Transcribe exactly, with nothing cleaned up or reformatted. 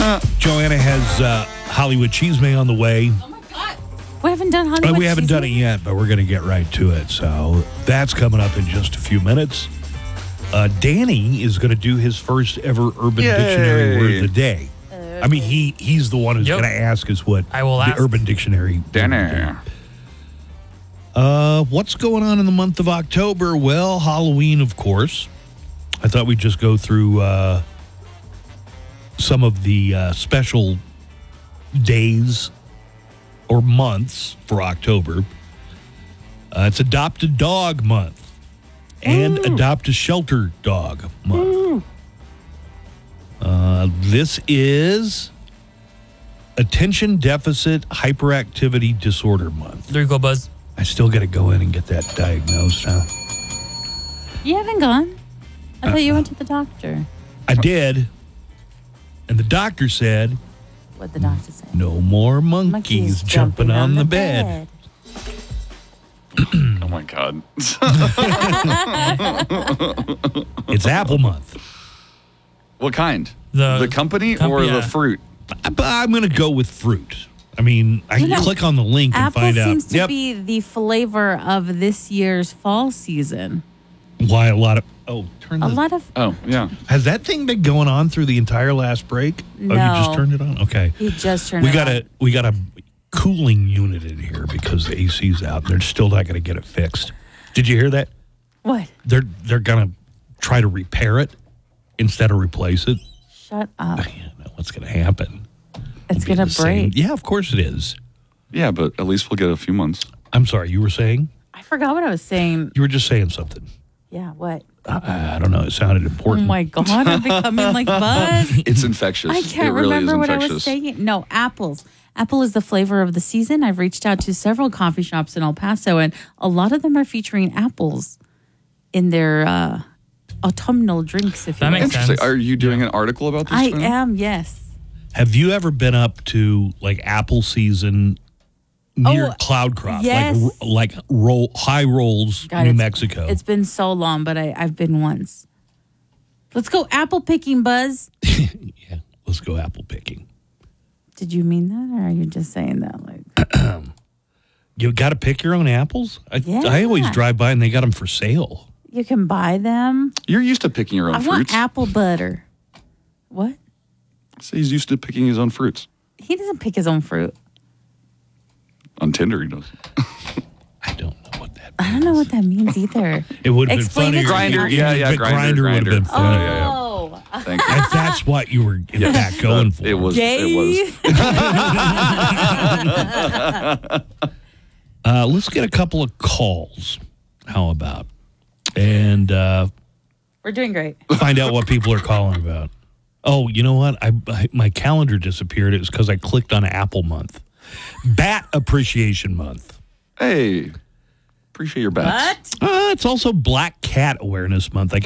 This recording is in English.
Joanna has uh, Hollywood Cheesemay on the way. Oh, my God. We haven't done Hollywood Uh, we haven't Cheesemay? done it yet, but we're going to get right to it. So that's coming up in just a few minutes. Uh, Danny is going to do his first ever Urban Yay. Dictionary word of the day. I mean, he he's the one who's Yep. going to ask us what I will the ask. Urban Dictionary. Danny. Uh, what's going on in the month of October? Well, Halloween, of course. I thought we'd just go through uh, some of the uh, special days or months for October. Uh, it's Adopt a Dog Month and Adopt a Shelter Dog Month. Uh, this is Attention Deficit Hyperactivity Disorder Month. There you go, Buzz. I still got to go in and get that diagnosed, huh? You haven't gone? I thought you went to the doctor. I did. And the doctor said, What'd the doctor say? no more monkeys, jumping, on, the bed. Oh, my God. It's Apple Month. What kind? The- The company com- or yeah. the fruit? I- But I'm going to go with fruit. I mean, I You can know, click on the link and Apple find out seems to yep, be the flavor of this year's fall season. why a lot of... Oh, turn A the... lot of Oh, yeah. Has that thing been going on through the entire last break? Oh, you just No. turned it on? Okay. he just turned We it got on. a we got a cooling unit in here because the A C's out. They're still not going to get it fixed. Did you hear that? What? They're they're going to try to repair it instead of replace it. Shut up. Yeah, no, what's going to happen? It's Be gonna the same- break. Yeah, of course it is. Yeah, but at least we'll get a few months. I'm sorry. You were saying? I forgot what I was saying. You were just saying something. Yeah, what? I, I don't know. It sounded Oh important. my God, I'm becoming like Buzz. It's infectious. I it can't really remember is what I infectious. was saying. No, apples. Apple is the flavor of the season. I've reached out to several coffee shops in El Paso, and a lot of them are featuring apples in their uh, autumnal drinks, if you That will. makes Interesting. sense. Are you doing an article about this? I now? am, yes. Have you ever been up to like apple season near Oh, Cloud Crop, yes. like like roll high rolls, God, New it's- Mexico? It's been so long, but I, I've been once. Let's go apple picking, Buzz. Yeah, let's go apple picking. Did you mean that, or are you just saying that? Like, You got to pick your own apples. I, Yeah. I always drive by and they got them for sale. you can buy them. You're used to picking your own I fruits. want apple butter. What? So he's used to picking his own fruits. He doesn't pick his own fruit. On Tinder, he does. I don't know what that. I don't know what that means either. It would have been Explain funnier. it to me. Grinder, yeah, yeah, But grinder, grinder would have been grinder. funny. yeah, yeah. Oh, Thank you. If that's what you were in fact going for. It was. gay. It was. Uh, let's get a couple of calls. How about? And uh, We're doing great. find out what people are calling about. Oh, you know what? I, I my calendar disappeared. It was because I clicked on Apple Month, Bat Appreciation Month. Hey, appreciate your bats. What? Uh, it's also Black Cat Awareness Month. I